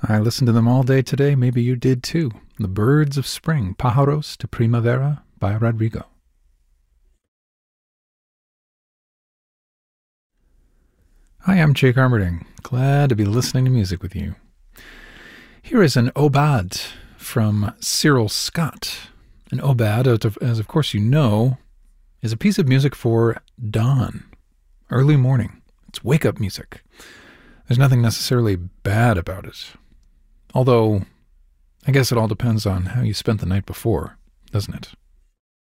I listened to them all day today. Maybe you did too. The Birds of Spring, Pájaros de Primavera by Rodrigo. Hi, I'm Jake Armerding. Glad to be listening to music with you. Here is an Obad from Cyril Scott. An Obad, as of course you know, is a piece of music for dawn, early morning. It's wake-up music. There's nothing necessarily bad about it. Although, I guess it all depends on how you spent the night before, doesn't it?